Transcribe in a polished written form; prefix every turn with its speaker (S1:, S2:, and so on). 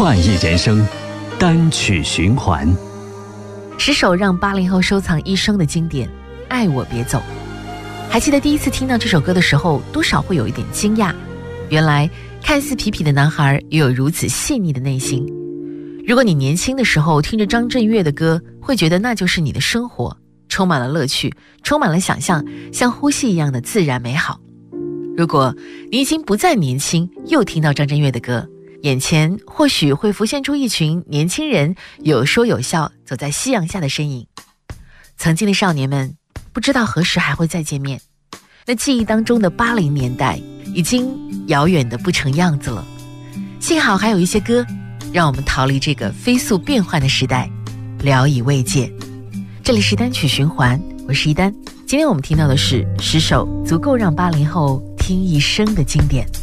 S1: 创意人生单曲循环
S2: 10首让80后收藏一生的经典，爱我别走。还记得第一次听到这首歌的时候，多少会有一点惊讶，原来看似痞痞的男孩也有如此细腻的内心。如果你年轻的时候听着张震岳的歌，会觉得那就是你的生活，充满了乐趣，充满了想象，像呼吸一样的自然美好。如果你已经不再年轻，又听到张震岳的歌，眼前或许会浮现出一群年轻人有说有笑走在夕阳下的身影。曾经的少年们不知道何时还会再见面，那记忆当中的80年代已经遥远的不成样子了。幸好还有一些歌让我们逃离这个飞速变幻的时代，聊以慰藉。这里是单曲循环，我是一丹。今天我们听到的是10首足够让80后听一生的经典。